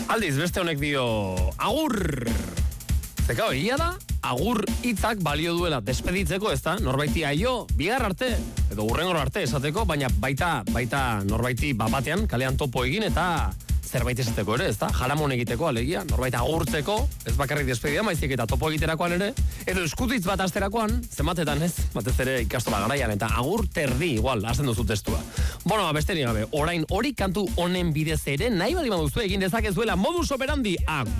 Aldiz, beste honek dio, agur! Zekao, egia da, agur hitzak balio duela despeditzeko, ez da? Norbaiti aio, bigar arte, edo hurrengor arte esateko, baina baita norbaiti batean, kalean topo egin, eta zerbait esateko ere, ez da? Jaramon egiteko, alegia, norbait agurtzeko, ez bakarrik despedia, maizik eta topo egiterakoan ere, edo eskutitz bat asterakoan, zenbatetan ez, batez ere ikastola garaian, eta agur terdi, igual, hasten duzu testua. Bueno, besterik gabe, orain hori kantu honen bidez ere, nahi badi baduzu egin dezakezuela modus operandi,